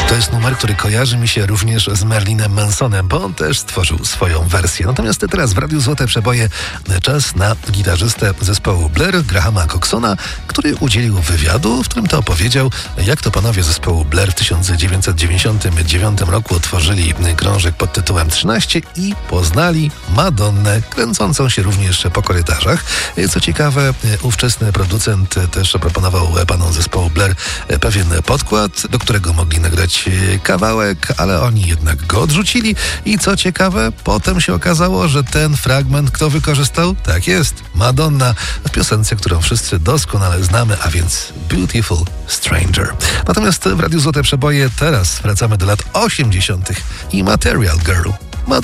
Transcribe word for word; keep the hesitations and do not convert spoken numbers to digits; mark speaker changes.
Speaker 1: To jest numer, który kojarzy mi się również z Merlinem Mansonem, bo on też stworzył swoją wersję. Natomiast teraz w Radiu Złote Przeboje czas na gitarzystę zespołu Blur, Grahama Coxona, który udzielił wywiadu, w którym to opowiedział, jak to panowie zespołu Blur w tysiąc dziewięćset dziewięćdziesiątym dziewiątym roku otworzyli krążek pod tytułem trzynaście i poznali Madonnę, kręcącą się również po korytarzach. Co ciekawe, ówczesny producent też proponował panom zespołu Blur pewien podkład, do którego mogli nagrać kawałek, ale oni jednak go odrzucili i co ciekawe, potem się okazało, że ten fragment kto wykorzystał? Tak jest, Madonna w piosence, którą wszyscy doskonale znamy, a więc Beautiful Stranger. Natomiast w Radiu Złote Przeboje teraz wracamy do lat osiemdziesiątych i Material Girl.